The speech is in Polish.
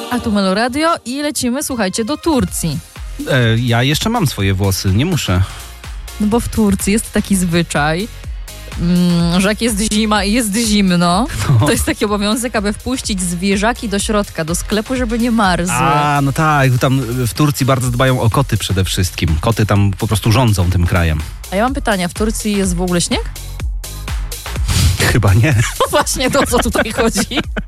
A tu Melo Radio i lecimy, słuchajcie, do Turcji. Ja jeszcze mam swoje włosy, nie muszę. No bo w Turcji jest taki zwyczaj, że jak jest zima i jest zimno, to jest taki obowiązek, aby wpuścić zwierzaki do środka, do sklepu, żeby nie marzły. A, no tak, tam w Turcji bardzo dbają o koty przede wszystkim. Koty tam po prostu rządzą tym krajem. A ja mam pytanie, w Turcji jest w ogóle śnieg? Chyba nie. No właśnie, to o co tutaj chodzi?